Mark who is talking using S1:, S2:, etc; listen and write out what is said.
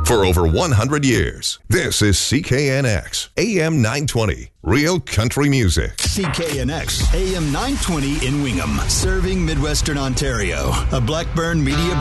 S1: for over 100 years. This is CKNX, AM 920, Real Country Music.
S2: CKNX, AM 920 in Wingham, serving Midwestern Ontario. A Blackburn Media